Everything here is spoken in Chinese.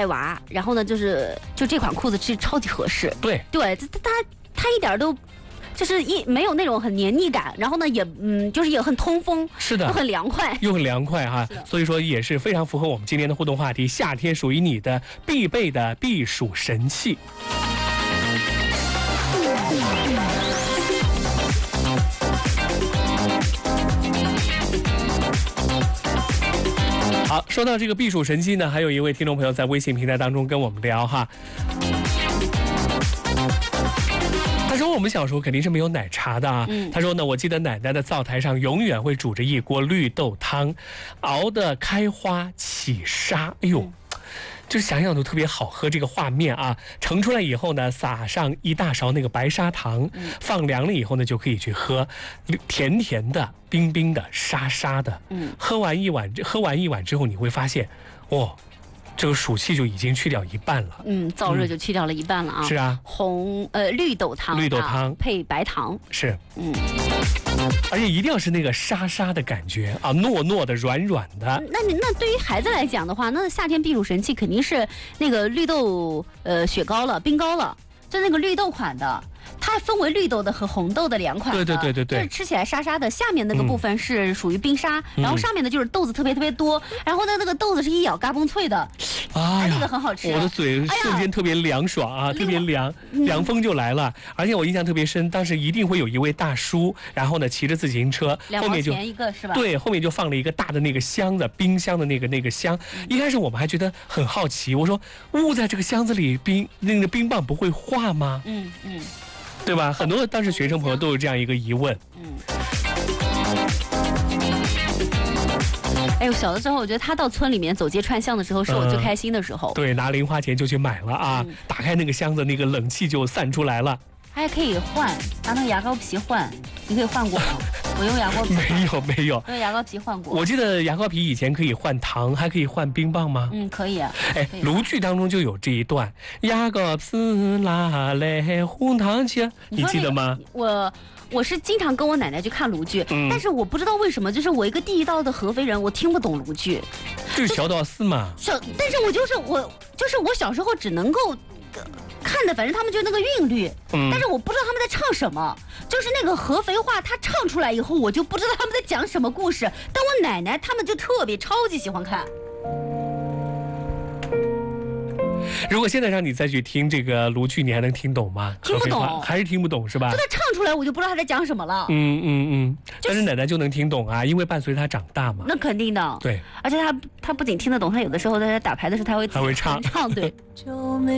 带娃，然后呢，就这款裤子是超级合适。 对， 它一点都。就是没有那种很黏腻感，然后呢就是也很通风， 是的， 又很凉快， 又很凉快哈，所以说也是非常符合我们今天的互动话题，夏天属于你的必备的避暑神器。好，说到这个避暑神器呢，还有一位听众朋友在微信平台当中跟我们聊哈。他说我们小时候肯定是没有奶茶的啊。他说呢，我记得奶奶的灶台上永远会煮着一锅绿豆汤，熬得开花起沙。哎呦，就是想想都特别好喝这个画面啊。盛出来以后呢，撒上一大勺那个白砂糖，放凉了以后呢，就可以去喝，甜甜的、冰冰的、沙沙的。喝完一碗之后，你会发现，哇。这个暑气就已经去掉一半了， 燥热就去掉了一半了啊。 是啊， 绿豆汤配白糖是，而且一定要是那个沙沙的感觉啊，糯糯的、软软的。 那对于孩子来讲的话，那夏天避暑神器肯定是那个绿豆雪糕了、冰糕了，就那个绿豆款的。它分为绿豆的和红豆的两款的， 对， 就是吃起来沙沙的，下面那个部分是属于冰沙，然后上面的就是豆子特别多，然后呢那个豆子是一咬嘎嘣脆的，那个很好吃。 我的嘴瞬间特别凉爽啊，特别凉风就来了。而且我印象特别深，当时一定会有一位大叔，然后呢骑着自行车，后面就 2毛钱一个是吧？ 对，后面就放了一个大的那个箱子，冰箱的那个箱。一开始我们还觉得很好奇，我说捂在这个箱子里那个冰棒不会化吗？对吧？很多当时学生朋友都有这样一个疑问。 哎呦，小的时候我觉得他到村里面走街串巷的时候，是我最开心的时候。 对，拿零花钱就去买了啊，打开那个箱子，那个冷气就散出来了。 还可以换，拿那个牙膏皮换，你可以换过吗？我用牙膏皮没有， 用牙膏皮换过。 我记得牙膏皮以前可以换糖，还可以换冰棒吗？ 可以啊。 卢剧当中就有这一段，牙膏皮拿来红糖去，你记得吗？ 我是经常跟我奶奶去看卢剧，但是我不知道为什么，就是我一个地道的合肥人，我听不懂卢剧。 就是小岛四嘛。 但是我小时候只能够看的，反正他们就那个韵律，但是我不知道他们在唱什么，就是那个合肥话，他唱出来以后，我就不知道他们在讲什么故事。但我奶奶他们就特别超级喜欢看。 如果现在让你再去听这个卢剧，你还能听懂吗？ 听不懂， 还是听不懂是吧？ 就他唱出来，我就不知道他在讲什么了。 但是奶奶就能听懂啊，因为伴随他长大嘛。 那肯定的。 对， 而且他不仅听得懂，他有的时候在打牌的时候他会唱，对。